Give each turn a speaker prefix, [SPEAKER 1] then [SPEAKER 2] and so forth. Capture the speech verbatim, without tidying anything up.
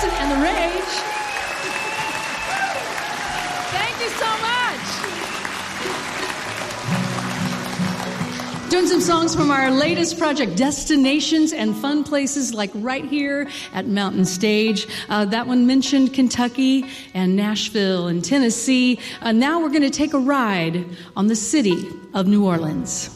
[SPEAKER 1] Johnson and the Rage. Thank you so much. Doing some songs from our latest project, Destinations and Fun Places, like right here at Mountain Stage. Uh, that one mentioned Kentucky and Nashville and Tennessee. Uh, now we're going to take a ride on the city of New Orleans.